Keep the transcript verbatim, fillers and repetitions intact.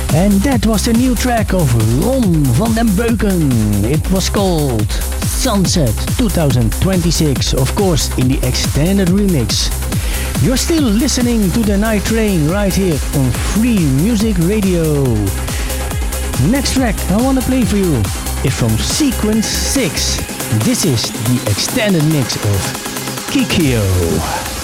And that was the new track of Ron van den Beuken. It was called Sunset twenty twenty-six, of course in the extended remix. You're still listening to the Night Train right here on Free Music Radio. Next track I want to play for you is from Sequence six. This is the extended mix of Kikyo.